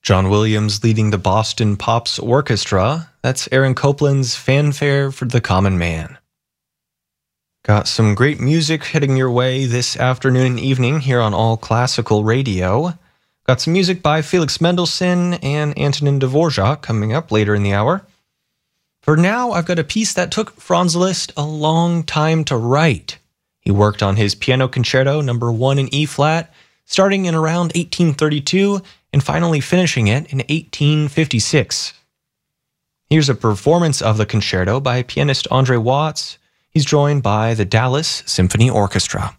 John Williams leading the Boston Pops Orchestra. That's Aaron Copland's Fanfare for the Common Man. Got some great music heading your way this afternoon and evening here on All Classical Radio. Got some music by Felix Mendelssohn and Antonin Dvorak coming up later in the hour. For now, I've got a piece that took Franz Liszt a long time to write. He worked on his Piano Concerto No. 1 in E-flat, starting in around 1832 and finally finishing it in 1856. Here's a performance of the concerto by pianist Andre Watts. He's joined by the Dallas Symphony Orchestra.